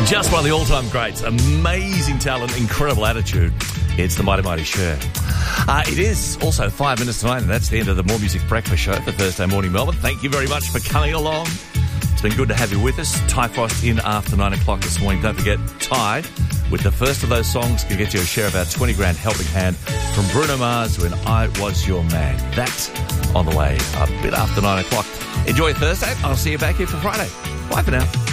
Just one of the all-time greats. Amazing talent, incredible attitude. It's the Mighty Mighty Cher. It is also 5 minutes to 9, and that's the end of the More Music Breakfast Show for Thursday morning, Melbourne. Thank you very much for coming along. It's been good to have you with us. Ty Frost in after 9 o'clock this morning. Don't forget, Ty, with the first of those songs, can get you a share of our 20 grand helping hand from Bruno Mars when I Was Your Man. That's on the way a bit after 9 o'clock. Enjoy Thursday. I'll see you back here for Friday. Bye for now.